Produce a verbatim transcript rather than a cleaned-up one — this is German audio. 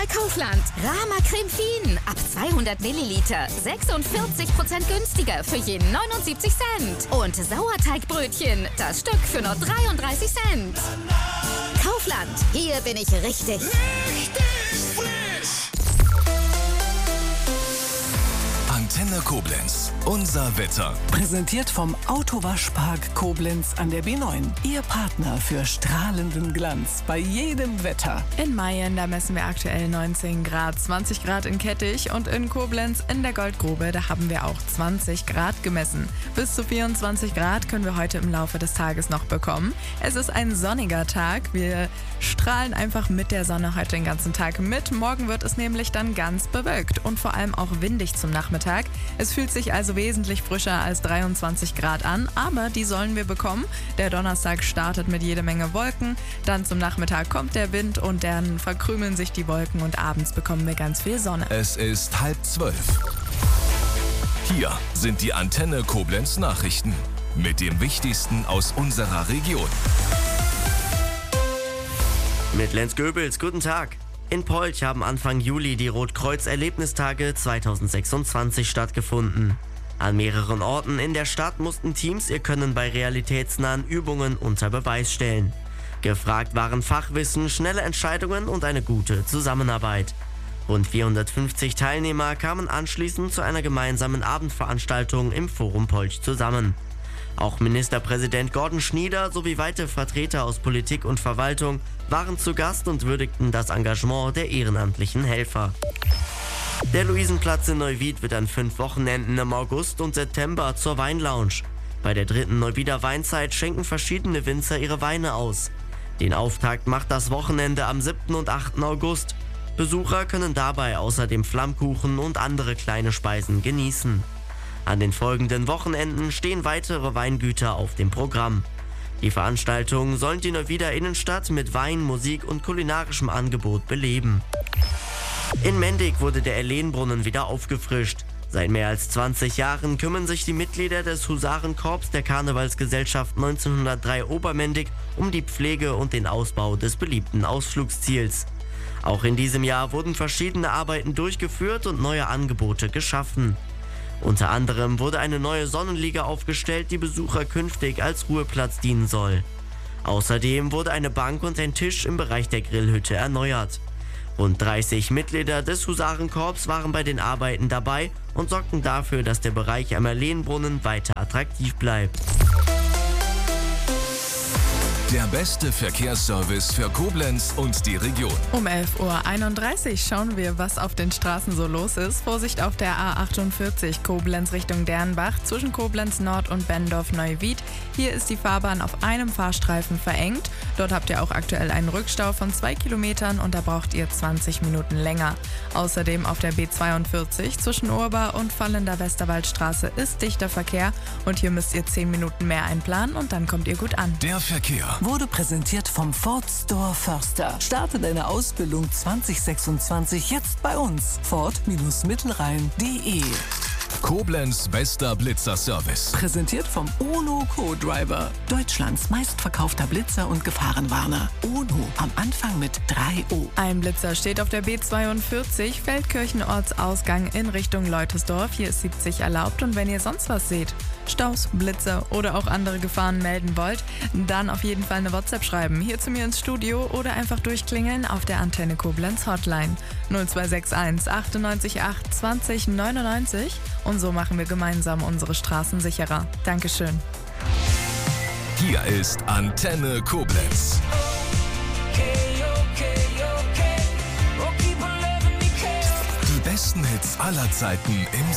bei Kaufland. Rama Creme Fien ab zweihundert Milliliter. sechsundvierzig Prozent günstiger für jeden neunundsiebzig Cent. Und Sauerteigbrötchen, das Stück für nur dreiunddreißig Cent. Kaufland, hier bin ich richtig. Richtig frisch. Antenne Koblenz, unser Wetter. Präsentiert vom Autowaschpark Koblenz an der B neun. Ihr Partner für strahlenden Glanz bei jedem Wetter. In Mayen, da messen wir aktuell neunzehn Grad, zwanzig Grad in Kettich und in Koblenz in der Goldgrube, da haben wir auch zwanzig Grad gemessen. Bis zu vierundzwanzig Grad können wir heute im Laufe des Tages noch bekommen. Es ist ein sonniger Tag. Wir strahlen einfach mit der Sonne heute den ganzen Tag mit. Morgen wird es nämlich dann ganz bewölkt und vor allem auch windig zum Nachmittag. Es fühlt sich also wesentlich frischer als dreiundzwanzig Grad an, aber die sollen wir bekommen. Der Donnerstag startet mit jede Menge Wolken, dann zum Nachmittag kommt der Wind und dann verkrümeln sich die Wolken und abends bekommen wir ganz viel Sonne. Es ist halb zwölf. Hier sind die Antenne Koblenz Nachrichten mit dem Wichtigsten aus unserer Region. Mit Lenz Goebels, guten Tag. In Polch haben Anfang Juli die Rotkreuz-Erlebnistage zweitausendsechsundzwanzig stattgefunden. An mehreren Orten in der Stadt mussten Teams ihr Können bei realitätsnahen Übungen unter Beweis stellen. Gefragt waren Fachwissen, schnelle Entscheidungen und eine gute Zusammenarbeit. Rund vierhundertfünfzig Teilnehmer kamen anschließend zu einer gemeinsamen Abendveranstaltung im Forum Polch zusammen. Auch Ministerpräsident Gordon Schnieder sowie weitere Vertreter aus Politik und Verwaltung waren zu Gast und würdigten das Engagement der ehrenamtlichen Helfer. Der Luisenplatz in Neuwied wird an fünf Wochenenden im August und September zur Weinlounge. Bei der dritten Neuwieder Weinzeit schenken verschiedene Winzer ihre Weine aus. Den Auftakt macht das Wochenende am siebten und achten August. Besucher können dabei außerdem Flammkuchen und andere kleine Speisen genießen. An den folgenden Wochenenden stehen weitere Weingüter auf dem Programm. Die Veranstaltungen sollen die Neuwieder Innenstadt mit Wein, Musik und kulinarischem Angebot beleben. In Mendig wurde der Erlenbrunnen wieder aufgefrischt. Seit mehr als zwanzig Jahren kümmern sich die Mitglieder des Husarenkorps der Karnevalsgesellschaft neunzehnhundertdrei Obermendig um die Pflege und den Ausbau des beliebten Ausflugsziels. Auch in diesem Jahr wurden verschiedene Arbeiten durchgeführt und neue Angebote geschaffen. Unter anderem wurde eine neue Sonnenliege aufgestellt, die Besucher künftig als Ruheplatz dienen soll. Außerdem wurde eine Bank und ein Tisch im Bereich der Grillhütte erneuert. Rund dreißig Mitglieder des Husarenkorps waren bei den Arbeiten dabei und sorgten dafür, dass der Bereich am Erlenbrunnen weiter attraktiv bleibt. Der beste Verkehrsservice für Koblenz und die Region. Um elf Uhr einunddreißig schauen wir, was auf den Straßen so los ist. Vorsicht auf der A achtundvierzig Koblenz Richtung Dernbach zwischen Koblenz Nord und Benndorf-Neuwied. Hier ist die Fahrbahn auf einem Fahrstreifen verengt. Dort habt ihr auch aktuell einen Rückstau von zwei Kilometern und da braucht ihr zwanzig Minuten länger. Außerdem auf der B zweiundvierzig zwischen Urba und Fallender Westerwaldstraße ist dichter Verkehr und hier müsst ihr zehn Minuten mehr einplanen und dann kommt ihr gut an. Der Verkehr Wurde präsentiert vom Ford Store Förster. Starte deine Ausbildung zwanzig sechsundzwanzig jetzt bei uns. Ford-Mittelrhein punkt de. Koblenz bester Blitzerservice. Präsentiert vom Ono Co-Driver. Deutschlands meistverkaufter Blitzer und Gefahrenwarner. Ono am Anfang mit drei O. Ein Blitzer steht auf der B zweiundvierzig, Feldkirchenortsausgang in Richtung Leutesdorf. Hier ist siebzig erlaubt und wenn ihr sonst was seht, Staus, Blitzer oder auch andere Gefahren melden wollt, dann auf jeden Fall eine WhatsApp schreiben. Hier zu mir ins Studio oder einfach durchklingeln auf der Antenne Koblenz Hotline null zwei sechs eins achtundneunzig acht zwanzig neunundneunzig und so machen wir gemeinsam unsere Straßen sicherer. Dankeschön. Hier ist Antenne Koblenz. Die besten Hits aller Zeiten im